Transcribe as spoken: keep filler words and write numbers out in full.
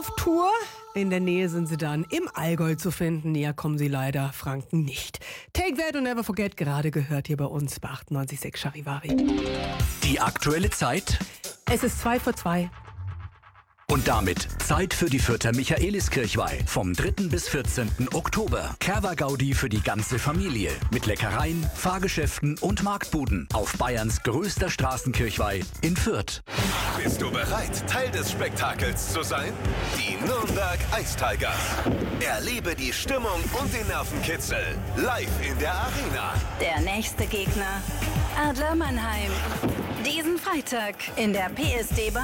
Auf Tour. In der Nähe sind sie dann im Allgäu zu finden. Näher kommen sie leider Franken nicht. Take That und Never Forget, gerade gehört hier bei uns bei achtundneunzig Komma sechs Charivari. Die aktuelle Zeit Es ist zwei vor zwei. und damit Zeit für die Fürther Michaeliskirchweih vom dritten bis vierzehnten Oktober. Kerwa-Gaudi für die ganze Familie mit Leckereien, Fahrgeschäften und Marktbuden auf Bayerns größter Straßenkirchweih in Fürth. Bist du bereit, Teil des Spektakels zu sein? Die Nürnberg Ice Tigers. Erlebe die Stimmung und den Nervenkitzel live in der Arena. Der nächste Gegner, Adler Mannheim. Diesen Freitag in der P S D